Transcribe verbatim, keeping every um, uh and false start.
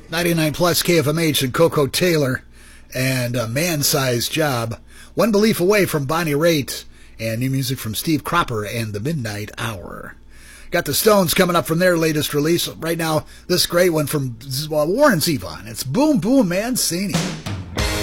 ninety-nine plus K F M H and Coco Taylor and a Man-Sized Job. One Belief Away from Bonnie Raitt and new music from Steve Cropper and the Midnight Hour. Got the Stones coming up from their latest release. Right now, this great one from uh, Warren Zevon. It's Boom Boom Mancini.